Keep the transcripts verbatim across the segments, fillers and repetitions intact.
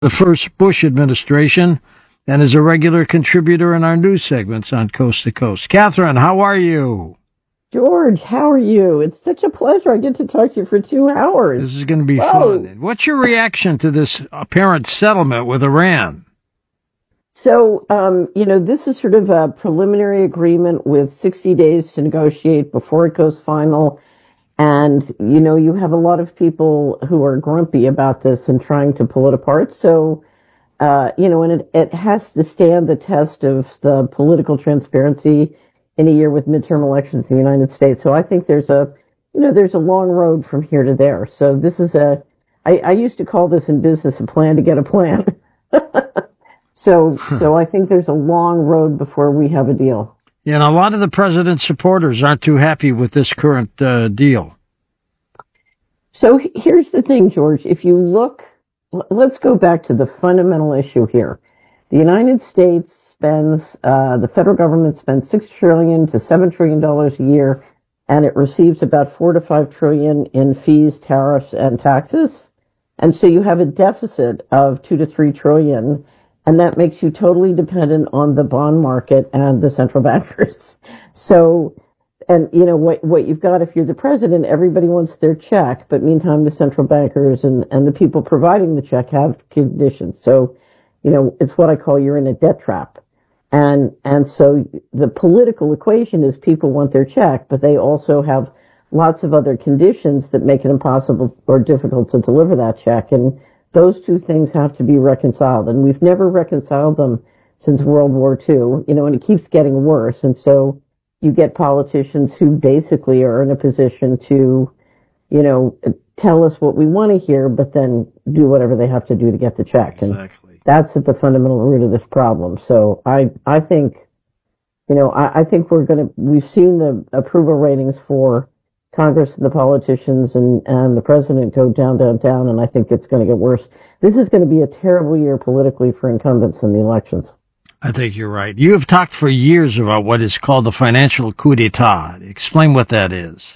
the first Bush administration and is a regular contributor in our news segments on Coast to Coast. Catherine, how are you? George, how are you? It's such a pleasure. I get to talk to you for two hours. This is going to be Whoa. fun. What's your reaction to this apparent settlement with Iran? So, um, you know, this is sort of a preliminary agreement with sixty days to negotiate before it goes final. And, you know, you have a lot of people who are grumpy about this and trying to pull it apart. So, uh, you know, and it, it has to stand the test of the political transparency in a year with midterm elections in the United States. So I think there's a, you know, there's a long road from here to there. So this is a, I, I used to call this in business a plan to get a plan. so, so I think there's a long road before we have a deal. Yeah, and a lot of the president's supporters aren't too happy with this current uh, deal. So here's the thing, George. If you look, let's go back to the fundamental issue here. The United States spends, uh, the federal government spends six trillion dollars to seven trillion dollars a year, and it receives about four to five trillion dollars in fees, tariffs, and taxes. And so you have a deficit of two to three trillion dollars. And that makes you totally dependent on the bond market and the central bankers. So, and you know, what, what you've got, if you're the president, everybody wants their check, but meantime, the central bankers and, and the people providing the check have conditions. So, you know, it's what I call you're in a debt trap. And, and so the political equation is people want their check, but they also have lots of other conditions that make it impossible or difficult to deliver that check. And those two things have to be reconciled, and we've never reconciled them since World War Two, you know, and it keeps getting worse. And so you get politicians who basically are in a position to, you know, tell us what we want to hear, but then do whatever they have to do to get the check. And Exactly. That's at the fundamental root of this problem. So I, I think, you know, I, I think we're going to, we've seen the approval ratings for Congress and the politicians and, and the president go down, down, down, and I think it's going to get worse. This is going to be a terrible year politically for incumbents in the elections. I think you're right. You have talked for years about what is called the financial coup d'etat. Explain what that is.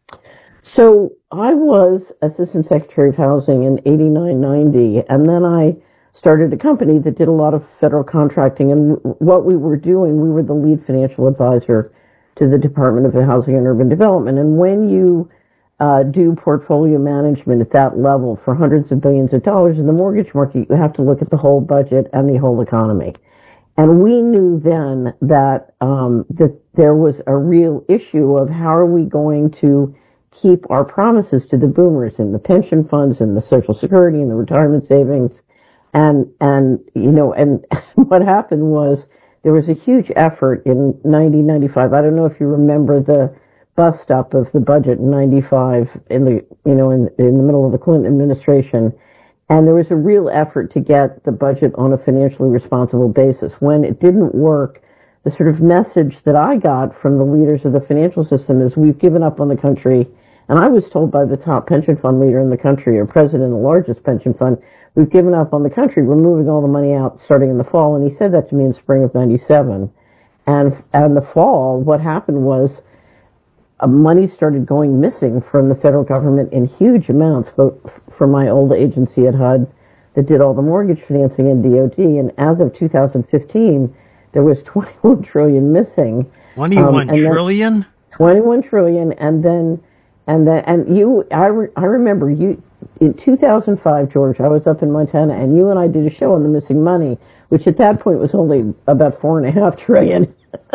So I was Assistant Secretary of Housing in eighty-nine ninety, and then I started a company that did a lot of federal contracting, and what we were doing, we were the lead financial advisor to the Department of Housing and Urban Development. And when you uh, do portfolio management at that level for hundreds of billions of dollars in the mortgage market, you have to look at the whole budget and the whole economy. And we knew then that um, that there was a real issue of how are we going to keep our promises to the boomers in the pension funds and the Social Security and the retirement savings. And, and you know, and what happened was, there was a huge effort in nineteen ninety-five. I don't know if you remember the bust up of the budget in ninety-five in the, you know, in, in the middle of the Clinton administration. And there was a real effort to get the budget on a financially responsible basis. When it didn't work, the sort of message that I got from the leaders of the financial system is we've given up on the country. And I was told by the top pension fund leader in the country, or president of the largest pension fund, we've given up on the country. We're moving all the money out starting in the fall. And he said that to me in spring of ninety-seven. And, and the fall, what happened was uh, money started going missing from the federal government in huge amounts, but from my old agency at H U D that did all the mortgage financing in D O D. And as of two thousand fifteen, there was twenty-one trillion missing. twenty-one um, trillion? twenty-one trillion. And then, and then, and you, I, re, I remember you, in two thousand five, George, I was up in Montana, and you and I did a show on the missing money, which at that point was only about four and a half trillion.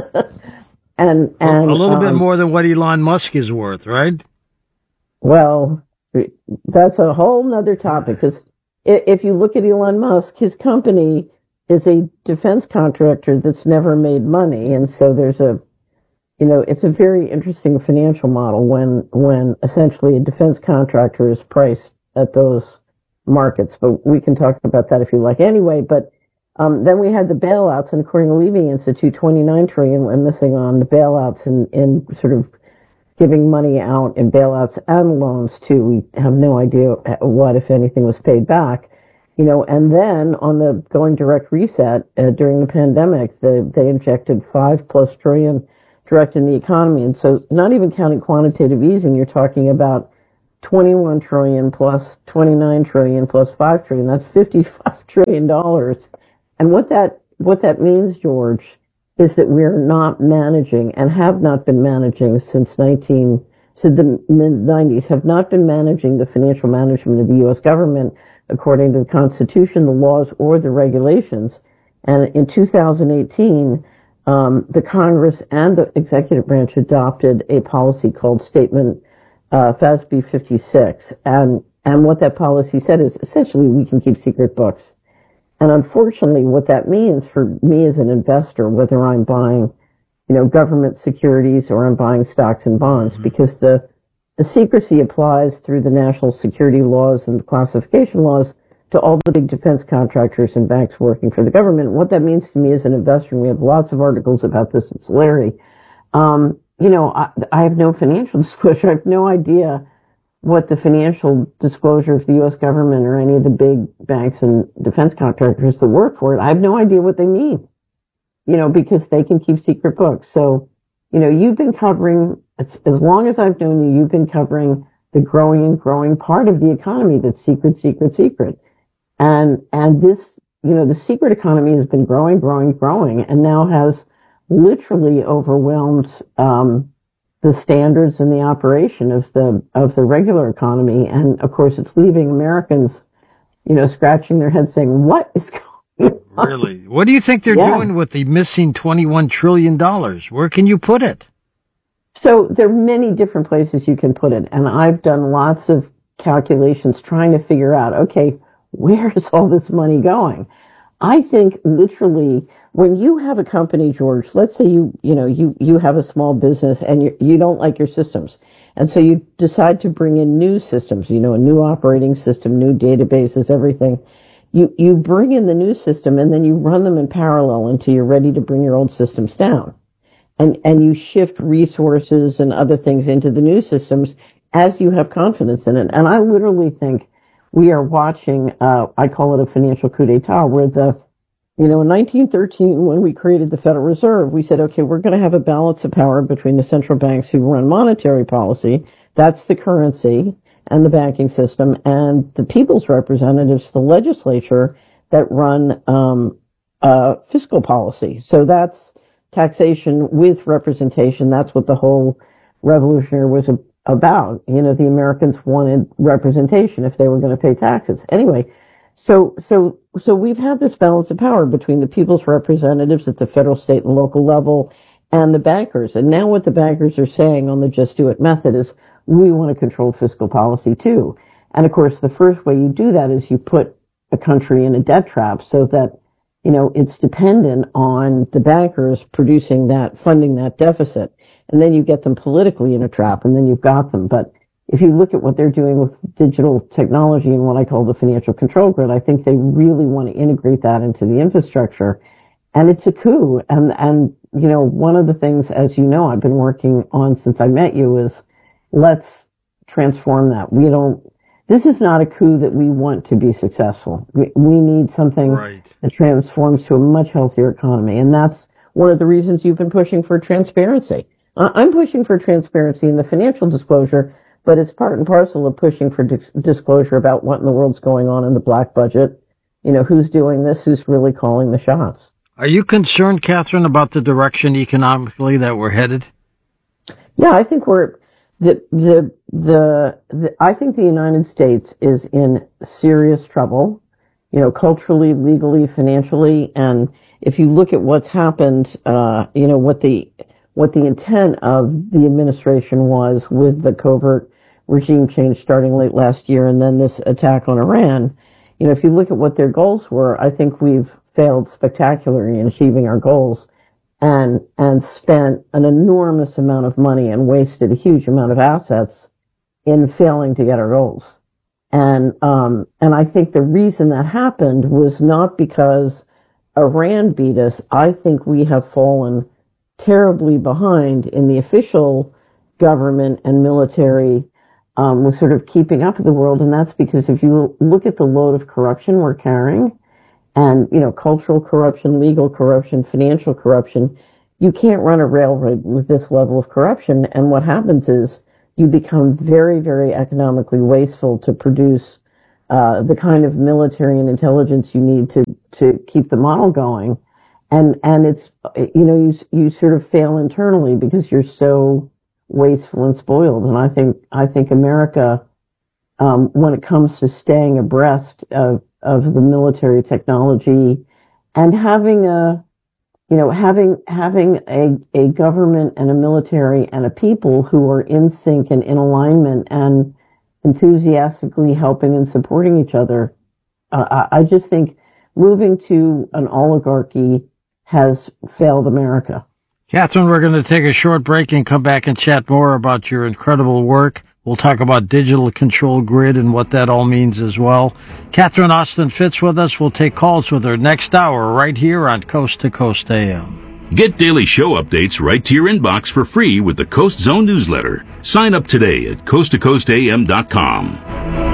and and a little um, bit more than what Elon Musk is worth, right? Well, that's a whole nother topic, because if you look at Elon Musk, his company is a defense contractor that's never made money, and so there's a, you know, it's a very interesting financial model when when essentially a defense contractor is priced at those markets. But we can talk about that if you like. Anyway, but um, then we had the bailouts, and according to Levy Institute, twenty-nine trillion went missing on the bailouts and in sort of giving money out in bailouts and loans too. We have no idea what, if anything, was paid back. You know, and then on the going direct reset uh, during the pandemic, they, they injected five plus trillion direct in the economy. And so not even counting quantitative easing, you're talking about twenty-one trillion plus twenty-nine trillion plus five trillion. That's fifty-five trillion dollars. And what that, what that means, George, is that we're not managing and have not been managing since nineteen, since the mid nineties, have not been managing the financial management of the U S government according to the Constitution, the laws, or the regulations. And in two thousand eighteen, um, the Congress and the executive branch adopted a policy called Statement uh, F A S B fifty-six. And, and what that policy said is essentially we can keep secret books. And unfortunately, what that means for me as an investor, whether I'm buying, you know, government securities or I'm buying stocks and bonds, mm-hmm. because the, the secrecy applies through the national security laws and the classification laws to all the big defense contractors and banks working for the government. What that means to me as an investor, and we have lots of articles about this in Solari, um, you know, I, I have no financial disclosure. I have no idea what the financial disclosure of the U S government or any of the big banks and defense contractors that work for it. I have no idea what they mean, you know, because they can keep secret books. So, you know, you've been covering, as, as long as I've known you, you've been covering the growing and growing part of the economy that's secret, secret, secret. And, and this, you know, the secret economy has been growing, growing, growing, and now has literally overwhelmed, um, the standards and the operation of the, of the regular economy. And of course, it's leaving Americans, you know, scratching their heads saying, what is going on? Really? What do you think they're yeah. doing with the missing twenty-one trillion dollars? Where can you put it? So there are many different places you can put it. And I've done lots of calculations trying to figure out, okay, where is all this money going? I think literally when you have a company, George, let's say you, you know, you, you have a small business and you, you don't like your systems. And so you decide to bring in new systems, you know, a new operating system, new databases, everything. You, you bring in the new system and then you run them in parallel until you're ready to bring your old systems down. And, and you shift resources and other things into the new systems as you have confidence in it. And I literally think we are watching, uh, I call it a financial coup d'etat, where the, you know, in nineteen thirteen, when we created the Federal Reserve, we said, okay, we're going to have a balance of power between the central banks who run monetary policy, that's the currency and the banking system, and the people's representatives, the legislature, that run um, uh, fiscal policy. So that's taxation with representation. That's what the whole revolutionary was about. You know, the Americans wanted representation if they were going to pay taxes. Anyway, so, so, so we've had this balance of power between the people's representatives at the federal, state, and local level and the bankers. And now what the bankers are saying on the Just Do It method is we want to control fiscal policy too. And of course, the first way you do that is you put a country in a debt trap so that, you know, it's dependent on the bankers producing that, funding that deficit. And then you get them politically in a trap, and then you've got them. But if you look at what they're doing with digital technology and what I call the financial control grid, I think they really want to integrate that into the infrastructure. And it's a coup. And, and, you know, one of the things, as you know, I've been working on since I met you is let's transform that. We don't, this is not a coup that we want to be successful. We, we need something right. that transforms to a much healthier economy. And that's one of the reasons you've been pushing for transparency. Uh, I'm pushing for transparency in the financial disclosure, but it's part and parcel of pushing for dis- disclosure about what in the world's going on in the black budget. You know, who's doing this, who's really calling the shots. Are you concerned, Catherine, about the direction economically that we're headed? Yeah, I think we're, the, the, the, the, I think the United States is in serious trouble, you know, culturally, legally, financially. And if you look at what's happened, uh, you know, what the, what the intent of the administration was with the covert regime change starting late last year and then this attack on Iran, you know, if you look at what their goals were, I think we've failed spectacularly in achieving our goals and, and spent an enormous amount of money and wasted a huge amount of assets in failing to get our goals. And, um, and I think the reason that happened was not because Iran beat us. I think we have fallen terribly behind in the official government and military, um, with sort of keeping up with the world. And that's because if you look at the load of corruption we're carrying and, you know, cultural corruption, legal corruption, financial corruption, you can't run a railroad with this level of corruption. And what happens is you become very, very economically wasteful to produce uh, the kind of military and intelligence you need to, to keep the model going. And, and it's, you know, you, you sort of fail internally because you're so wasteful and spoiled. And I think, I think America, um, when it comes to staying abreast of, of the military technology and having a, you know, having, having a, a government and a military and a people who are in sync and in alignment and enthusiastically helping and supporting each other. Uh, I, I just think moving to an oligarchy has failed America. Catherine, we're going to take a short break and come back and chat more about your incredible work. We'll talk about digital control grid and what that all means as well. Catherine Austin Fitts with us. We'll take calls with her next hour right here on Coast to Coast A M. Get daily show updates right to your inbox for free with the Coast Zone newsletter. Sign up today at coast to coast a m dot com.